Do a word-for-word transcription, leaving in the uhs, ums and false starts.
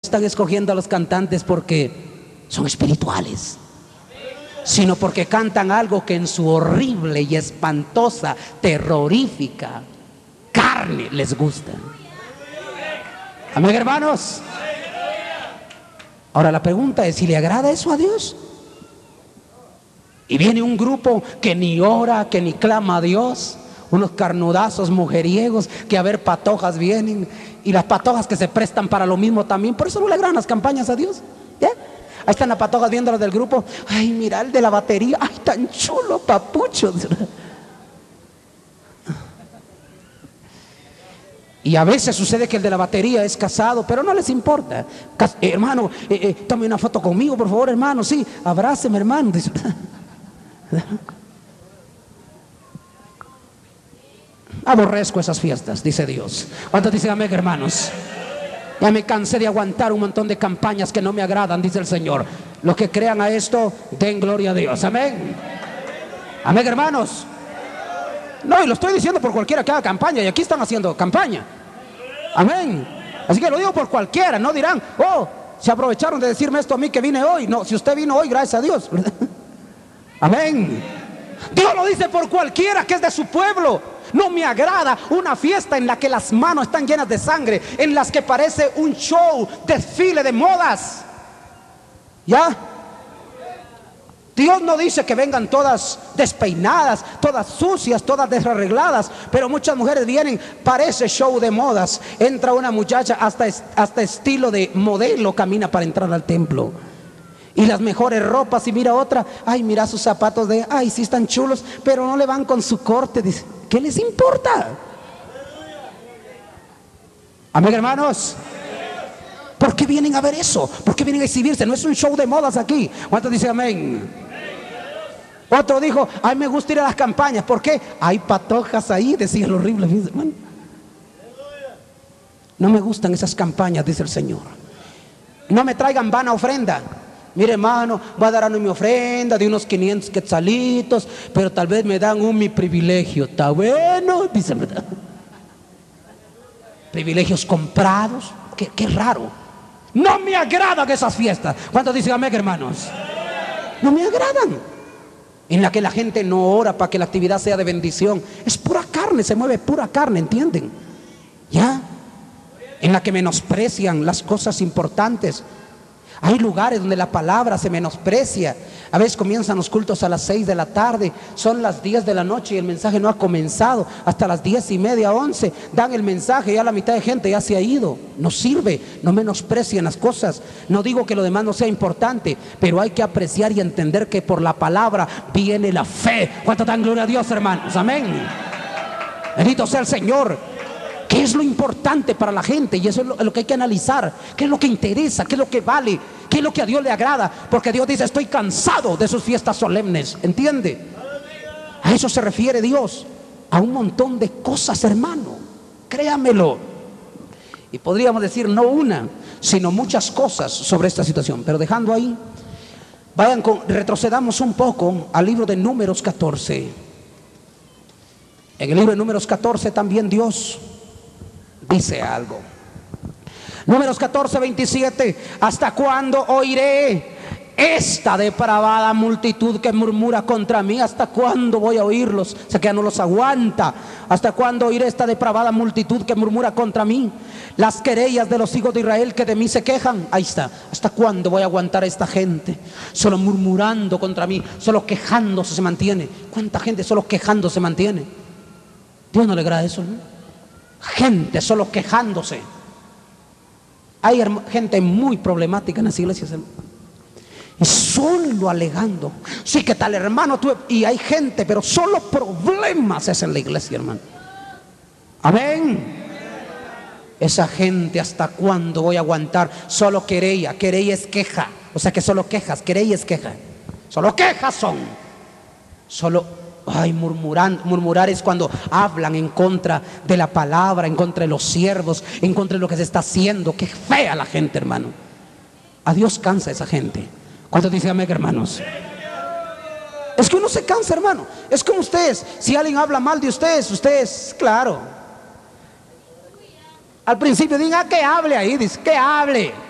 están escogiendo a los cantantes porque son espirituales, sino porque cantan algo que en su horrible y espantosa, terrorífica carne les gusta. Amén, hermanos. Ahora la pregunta es, ¿si le agrada eso a Dios? Y viene un grupo que ni ora, que ni clama a Dios, unos carnudazos mujeriegos que a ver patojas vienen, y las patojas que se prestan para lo mismo también. Por eso no le agradan las campañas a Dios, ¿ya? Ahí están las patojas viendo los del grupo. Ay, mira el de la batería, ay, tan chulo, papucho. Y a veces sucede que el de la batería es casado, pero no les importa. Cas eh, hermano, eh, eh, tome una foto conmigo, por favor, hermano. Sí, abráceme, hermano. Aborrezco esas fiestas, dice Dios. ¿Cuántos dicen amén, hermanos? Ya me cansé de aguantar un montón de campañas que no me agradan, dice el Señor. Los que crean a esto, den gloria a Dios. Amén. Amén, hermanos. No, y lo estoy diciendo por cualquiera que haga campaña, y aquí están haciendo campaña. Amén. Así que lo digo por cualquiera. No dirán, oh, se aprovecharon de decirme esto a mí que vine hoy. No, si usted vino hoy, gracias a Dios. Amén. Dios lo dice por cualquiera que es de su pueblo. No me agrada una fiesta en la que las manos están llenas de sangre, en las que parece un show, desfile de modas. ¿Ya? Dios no dice que vengan todas despeinadas, todas sucias, todas desarregladas, pero muchas mujeres vienen para ese show de modas. Entra una muchacha hasta, hasta estilo de modelo, camina para entrar al templo. Y las mejores ropas, y mira otra, ay, mira sus zapatos de, ay, sí están chulos, pero no le van con su corte. Dice, ¿qué les importa? Amén, hermanos. ¿Por qué vienen a ver eso? ¿Por qué vienen a exhibirse? No es un show de modas aquí. ¿Cuántos dicen amén? Otro dijo, ay, me gusta ir a las campañas. ¿Por qué? Hay patojas ahí, decía lo horrible. Bueno, no me gustan esas campañas, dice el Señor. No me traigan vana ofrenda. Mire, hermano, voy a dar a mi ofrenda de unos quinientos quetzalitos, pero tal vez me dan un mi privilegio. Está bueno, dice, ¿verdad? Privilegios comprados. Qué, qué raro. No me agradan esas fiestas. ¿Cuántos dicen amén, hermanos? No me agradan. En la que la gente no ora para que la actividad sea de bendición. Es pura carne, se mueve pura carne, ¿entienden? ¿Ya? En la que menosprecian las cosas importantes. Hay lugares donde la palabra se menosprecia. A veces comienzan los cultos a las seis de la tarde, son las diez de la noche y el mensaje no ha comenzado. Hasta las diez y media, once, dan el mensaje y ya la mitad de gente ya se ha ido. No sirve, no menosprecien las cosas. No digo que lo demás no sea importante, pero hay que apreciar y entender que por la palabra viene la fe. ¿Cuánto dan gloria a Dios, hermanos? Amén. Bendito sea el Señor. ¿Qué es lo importante para la gente? Y eso es lo, lo que hay que analizar. ¿Qué es lo que interesa? ¿Qué es lo que vale? ¿Qué es lo que a Dios le agrada? Porque Dios dice, estoy cansado de sus fiestas solemnes. ¿Entiende? A eso se refiere Dios. A un montón de cosas, hermano. Créamelo. Y podríamos decir no una, sino muchas cosas sobre esta situación. Pero dejando ahí, vayan con, retrocedamos un poco al libro de Números catorce. En el libro de Números catorce también Dios dice algo. Números catorce, veintisiete. ¿Hasta cuándo oiré esta depravada multitud que murmura contra mí? ¿Hasta cuándo voy a oírlos? O sea que ya no los aguanta. ¿Hasta cuándo oiré esta depravada multitud que murmura contra mí? Las querellas de los hijos de Israel que de mí se quejan. Ahí está. ¿Hasta cuándo voy a aguantar a esta gente? Solo murmurando contra mí, solo quejándose se mantiene. ¿Cuánta gente solo quejándose se mantiene? Dios no le agrada eso, ¿no? Gente solo quejándose. Hay gente muy problemática en las iglesias y solo alegando. Sí, ¿qué tal, hermano? Tú, y hay gente, pero solo problemas es en la iglesia, hermano. Amén. Esa gente, ¿hasta cuándo voy a aguantar? Solo querella. Querella es queja. O sea que solo quejas. Querella es queja. Solo quejas son. Solo Ay, murmurar, murmurar es cuando hablan en contra de la palabra, en contra de los siervos, en contra de lo que se está haciendo. Qué fea la gente, hermano. A Dios cansa esa gente. ¿Cuántos dicen amén, hermanos? Es que uno se cansa, hermano. Es como ustedes. Si alguien habla mal de ustedes, ustedes, claro. Al principio digan, ah, que hable ahí, dice, que hable.